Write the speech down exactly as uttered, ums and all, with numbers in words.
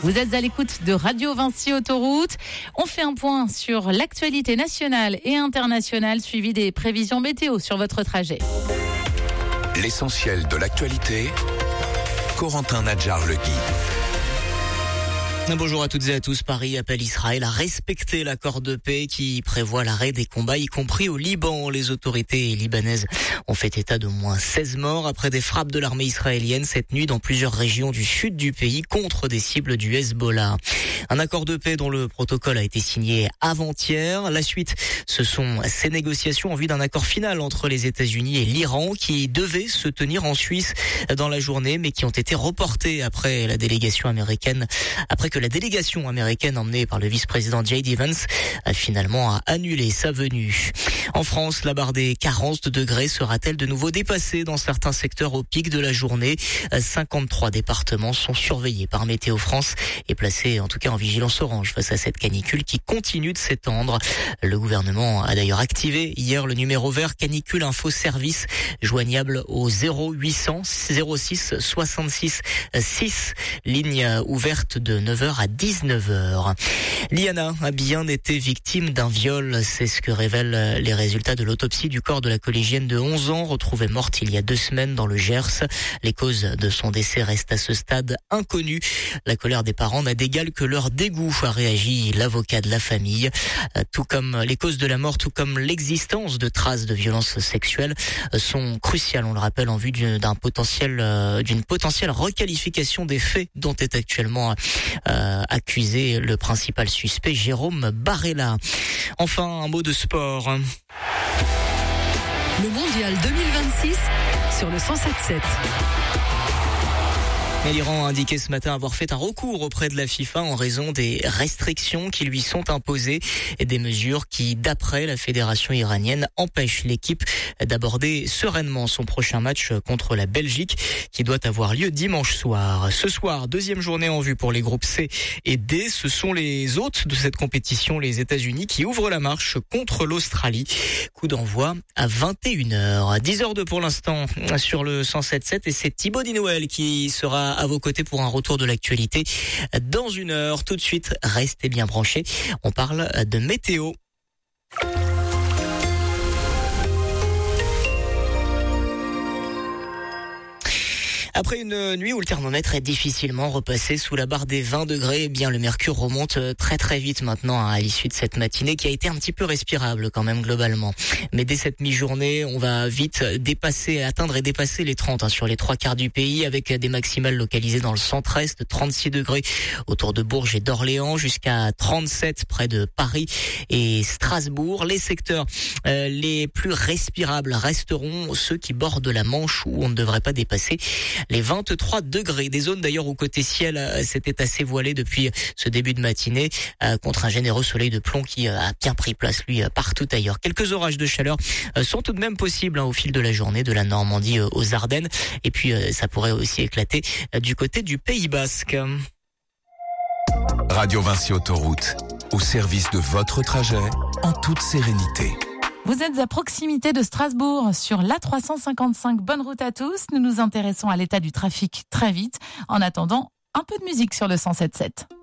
Vous êtes à l'écoute de Radio Vinci Autoroute. On fait un point sur l'actualité nationale et internationale, suivi des prévisions météo sur votre trajet. L'essentiel de l'actualité, Corentin Nadjar-Legui. Bonjour à toutes et à tous. Paris appelle Israël à respecter l'accord de paix qui prévoit l'arrêt des combats, y compris au Liban. Les autorités libanaises ont fait état d'au moins seize morts après des frappes de l'armée israélienne cette nuit dans plusieurs régions du sud du pays contre des cibles du Hezbollah. Un accord de paix dont le protocole a été signé avant-hier. La suite, ce sont ces négociations en vue d'un accord final entre les États-Unis et l'Iran qui devaient se tenir en Suisse dans la journée, mais qui ont été reportées après la délégation américaine, après que que la délégation américaine emmenée par le vice-président J D Vance a finalement annulé sa venue. En France, la barre des quarante degrés sera-t-elle de nouveau dépassée dans certains secteurs au pic de la journée? cinquante-trois départements sont surveillés par Météo France et placés en tout cas en vigilance orange face à cette canicule qui continue de s'étendre. Le gouvernement a d'ailleurs activé hier le numéro vert Canicule Info Service joignable au zéro huit cents zéro six soixante-six six, ligne ouverte de neuf heures à dix-neuf heures. Liana a bien été victime d'un viol, c'est ce que révèlent les résultats de l'autopsie du corps de la collégienne de onze ans retrouvée morte il y a deux semaines dans le Gers. Les causes de son décès restent à ce stade inconnues. La colère des parents n'a d'égal que leur dégoût, a réagi l'avocat de la famille. Tout comme les causes de la mort, tout comme l'existence de traces de violences sexuelles sont cruciales, on le rappelle, en vue d'un potentiel, d'une potentielle requalification des faits dont est actuellement euh, accusé le principal suspect Jérôme Barella. Enfin, un mot de sport. Le mondial deux mille vingt-six sur le cent sept sept. L'Iran a indiqué ce matin avoir fait un recours auprès de la FIFA en raison des restrictions qui lui sont imposées et des mesures qui, d'après la fédération iranienne, empêchent l'équipe d'aborder sereinement son prochain match contre la Belgique qui doit avoir lieu dimanche soir. Ce soir, deuxième journée en vue pour les groupes C et D. Ce sont les hôtes de cette compétition, les États-Unis, qui ouvrent la marche contre l'Australie. Coup d'envoi à vingt et une heures. dix heures deux pour l'instant sur le cent sept sept et c'est Thibaut Dinouel qui sera à vos côtés pour un retour de l'actualité dans une heure. Tout de suite, restez bien branchés. On parle de météo. Après une nuit où le thermomètre est difficilement repassé sous la barre des vingt degrés, eh bien le mercure remonte très très vite maintenant à l'issue de cette matinée qui a été un petit peu respirable quand même globalement. Mais dès cette mi-journée, on va vite dépasser, atteindre et dépasser les trente hein, sur les trois quarts du pays avec des maximales localisées dans le centre-est, trente-six degrés autour de Bourges et d'Orléans, jusqu'à trente-sept près de Paris et Strasbourg. Les secteurs euh, les plus respirables resteront ceux qui bordent la Manche où on ne devrait pas dépasser les vingt-trois degrés. Des zones d'ailleurs où côté ciel c'était assez voilé depuis ce début de matinée euh, contre un généreux soleil de plomb qui euh, a bien pris place lui euh, partout ailleurs. Quelques orages de chaleur euh, sont tout de même possibles hein, au fil de la journée de la Normandie euh, aux Ardennes et puis euh, ça pourrait aussi éclater euh, du côté du Pays Basque. Radio Vinci Autoroute, au service de votre trajet en toute sérénité. Vous êtes à proximité de Strasbourg sur l'A trois cent cinquante-cinq. Bonne route à tous. Nous nous intéressons à l'état du trafic très vite. En attendant, un peu de musique sur le cent sept sept.